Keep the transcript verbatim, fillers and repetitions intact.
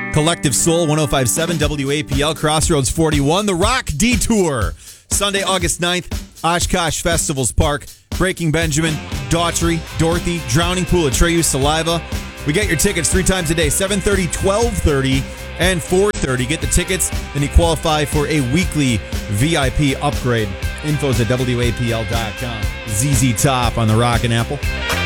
Collective Soul, one oh five point seven W A P L, Crossroads forty-one. The Rock Detour, Sunday, August ninth, Oshkosh Festivals Park. Breaking Benjamin, Daughtry, Dorothy, Drowning Pool, Atreyu, Saliva. We get your tickets three times a day, seven thirty, twelve thirty, and four thirty. Get the tickets, then you qualify for a weekly V I P upgrade. Info's at W A P L dot com. Z Z Top on the Rock and Apple.